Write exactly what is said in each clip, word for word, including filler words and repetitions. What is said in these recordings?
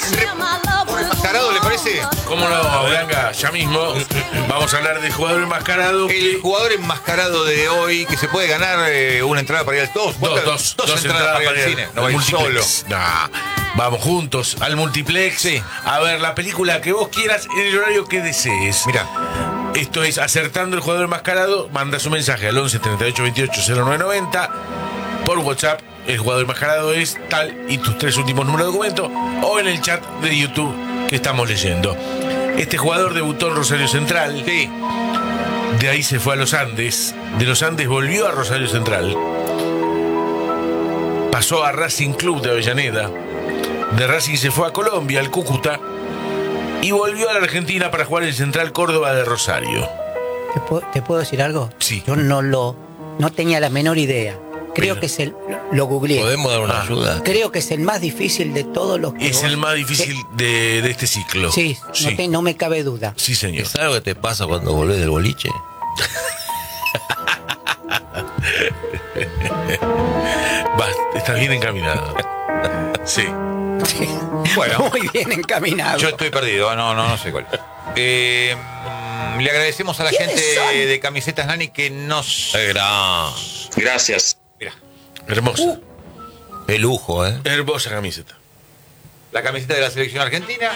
¿Enmascarado le parece? ¿Cómo no, Blanca? Ya mismo vamos a hablar del jugador enmascarado. El jugador enmascarado de hoy que se puede ganar eh, una entrada para ir al dos. Dos, dos, dos, dos entradas, para ir al cine. No va a ir solo. Nah, vamos juntos al multiplex. Sí. A ver la película que vos quieras en el horario que desees. Mira. Esto es Acertando el Jugador Enmascarado. Manda su mensaje al once treinta y ocho veintiocho cero nueve noventa por WhatsApp. El jugador enmascarado es tal y tus tres últimos números de documento, o en el chat de YouTube que estamos leyendo. Este jugador debutó en Rosario Central. Sí. De ahí se fue a los Andes. De los Andes volvió a Rosario Central. Pasó a Racing Club de Avellaneda. De Racing se fue a Colombia, al Cúcuta. Y volvió a la Argentina para jugar en Central Córdoba de Rosario. ¿Te puedo, te puedo decir algo? Sí. Yo no lo, no tenía la menor idea. Creo Bueno. que es el, lo googleé. ¿Podemos dar una Ah. ayuda? Creo que es el más difícil de todos los que Es vos- el más difícil de, de este ciclo. Sí, Sí, No, te- no me cabe duda. sí, señor. ¿Es algo que te pasa cuando volvés del boliche? Vas, estás bien encaminado. Sí. Bueno. Muy bien encaminado. Yo estoy perdido, no, no, no sé cuál. Eh, mm, le agradecemos a la ¿Quiénes gente son? de Camisetas Nani que nos... ¡Qué gran! Gracias. Mira, Hermosa. ¡Qué lujo, eh! Hermosa camiseta. la camiseta de la selección argentina.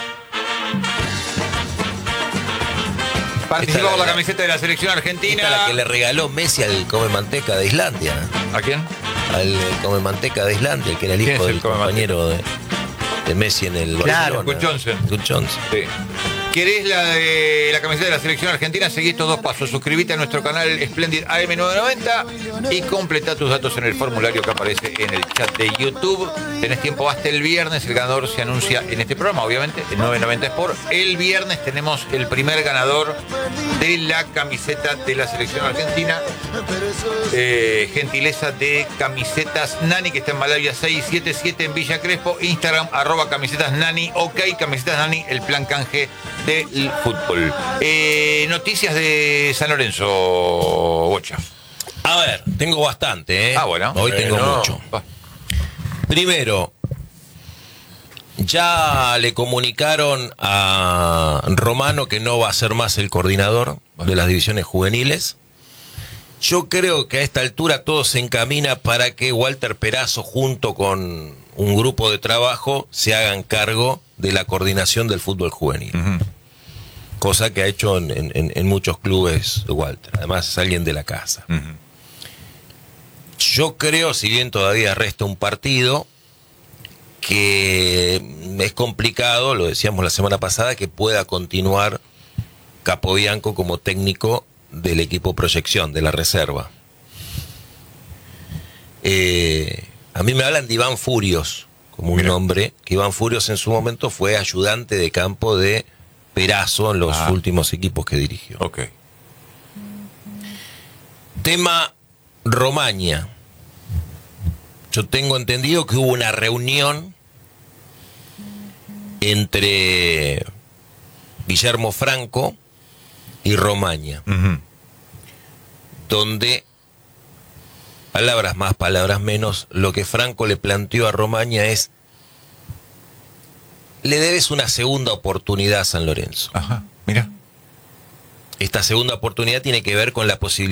Participó Esta con la- la camiseta de la selección argentina. Esta es la que le regaló Messi al come manteca de Islandia. ¿A quién? Al come manteca de Islandia, el que era el ¿Quién hijo es el del come compañero de, de Messi en el Claro. Barcelona. Gus Johnson. Gus Johnson. Sí. ¿Querés la de la camiseta de la selección argentina? Seguí estos dos pasos. Suscríbete a nuestro canal Splendid A M novecientos noventa y completa tus datos en el formulario que aparece en el chat de YouTube. Tenés tiempo hasta el viernes. El ganador se anuncia en este programa, obviamente, en novecientos noventa Sport. El viernes tenemos el primer ganador de la camiseta de la selección argentina. Eh, gentileza de Camisetas Nani, que está en Malavia seiscientos setenta y siete en Villa Crespo. Instagram, arroba Camisetas Nani. Ok, Camisetas Nani, el plan canje del fútbol. Eh, noticias de San Lorenzo, Bocha. A ver, tengo bastante, ¿eh? Ah, bueno. Hoy tengo Bueno. mucho. Va. Primero, ya le comunicaron a Romano que no va a ser más el coordinador de las divisiones juveniles. Yo creo que a esta altura todo se encamina para que Walter Perazo, junto con un grupo de trabajo, se hagan cargo de la coordinación del fútbol juvenil. Ujú. Cosa que ha hecho en, en- en muchos clubes Walter. Además es alguien de la casa. Ujú. Yo creo, si bien todavía resta un partido, que es complicado, lo decíamos la semana pasada, que pueda continuar Capobianco como técnico del equipo Proyección, de la reserva. Eh, a mí me hablan de Iván Furios, como un Mira. nombre, que Iván Furios en su momento fue ayudante de campo de Perazo en los Ah. últimos equipos que dirigió. Ok. Tema Romaña. Yo tengo entendido que hubo una reunión entre Guillermo Franco y Romaña, Ujú. donde, palabras más, palabras menos, lo que Franco le planteó a Romaña es: le debes una segunda oportunidad a San Lorenzo. Ajá, mira. Esta segunda oportunidad tiene que ver con la posibilidad